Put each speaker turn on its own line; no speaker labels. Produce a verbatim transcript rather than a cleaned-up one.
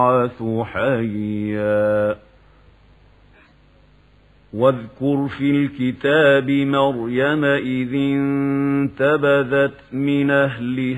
حيا واذكر في الكتاب مريم إذ انتبذت من أهلها